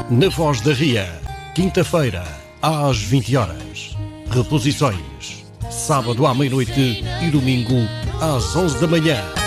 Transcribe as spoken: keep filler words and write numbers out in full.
Na Voz da Ria, quinta-feira, às vinte horas. Reposições, sábado à meia-noite e domingo às onze da manhã.